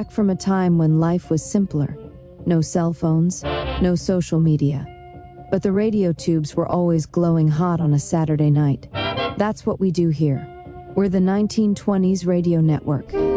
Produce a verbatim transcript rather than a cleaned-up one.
back from a time when life was simpler. No cell phones, no social media. But the radio tubes were always glowing hot on a Saturday night. That's what we do here. We're the nineteen twenties Radio Network.